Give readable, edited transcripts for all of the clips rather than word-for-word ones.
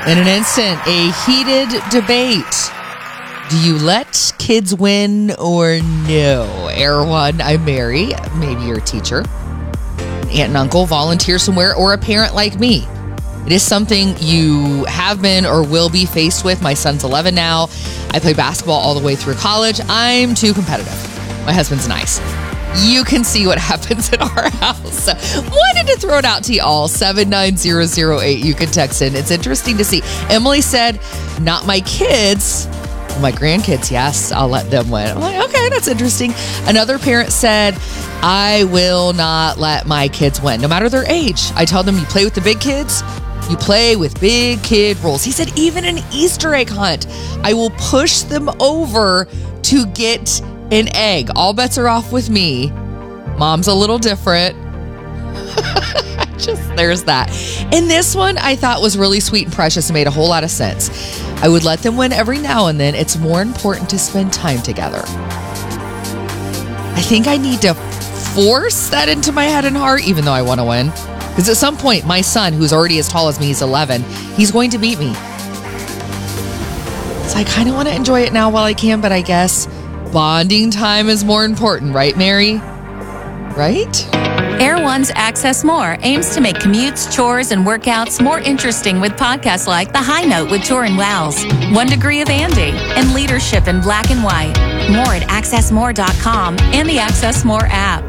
In an instant, a heated debate. Do you let kids win or no? Air One, I'm Mary. Maybe you're a teacher, aunt and uncle, volunteer somewhere, or a parent like me. It is something you have been or will be faced with. My son's 11 now. I played basketball all the way through college. I'm too competitive. My husband's nice. You can see what happens at our house. Wanted to throw it out to y'all. 79008. You can text in. It's interesting to see. Emily said, not my kids. My grandkids, yes, I'll let them win. I'm like, okay, that's interesting. Another parent said, I will not let my kids win, no matter their age. I tell them, you play with the big kids, you play with big kid rules. He said, even an Easter egg hunt, I will push them over to get an egg. All bets are off with me. Mom's a little different. There's that. And this one I thought was really sweet and precious and made a whole lot of sense. I would let them win every now and then. It's more important to spend time together. I think I need to force that into my head and heart, even though I want to win. Because at some point, my son, who's already as tall as me, he's 11, he's going to beat me. So I kind of want to enjoy it now while I can, but I guess bonding time is more important, right, Mary? Right? Air One's Access More aims to make commutes, chores, and workouts more interesting with podcasts like The High Note with Joran Wells, 1 Degree of Andy, and Leadership in Black and White. More at accessmore.com and the Access More app.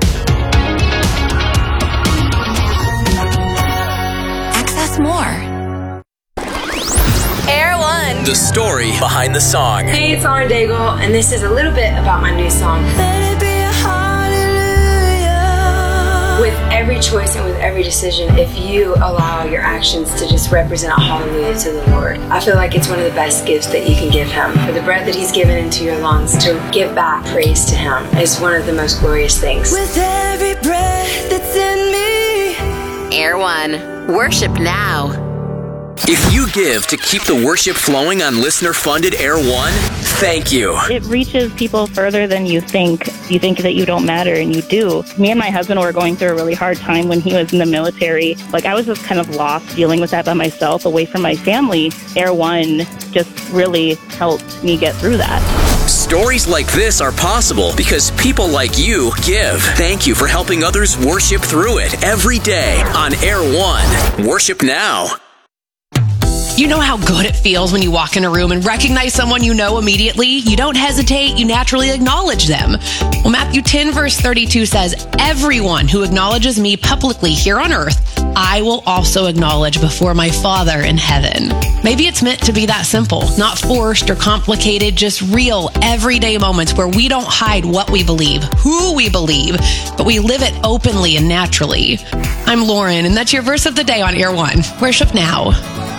Access More. Air One. The story behind the song. Hey, it's Lauren Daigle, and this is a little bit about my new song. Let it be a hallelujah. With every choice and with every decision, if you allow your actions to just represent a hallelujah to the Lord, I feel like it's one of the best gifts that you can give Him. For the breath that He's given into your lungs, to give back praise to Him is one of the most glorious things. With every breath that's in me. Air One. Worship now. If you give to keep the worship flowing on listener-funded Air One, thank you. It reaches people further than you think. You think that you don't matter, and you do. Me and my husband were going through a really hard time when he was in the military. I was just kind of lost dealing with that by myself, away from my family. Air One just really helped me get through that. Stories like this are possible because people like you give. Thank you for helping others worship through it every day on Air One. Worship now. You know how good it feels when you walk in a room and recognize someone you know immediately? You don't hesitate, you naturally acknowledge them. Well, Matthew 10 verse 32 says, everyone who acknowledges me publicly here on earth, I will also acknowledge before my Father in heaven. Maybe it's meant to be that simple, not forced or complicated, just real, everyday moments where we don't hide what we believe, who we believe, but we live it openly and naturally. I'm Lauren, and that's your verse of the day on Air One. Worship now.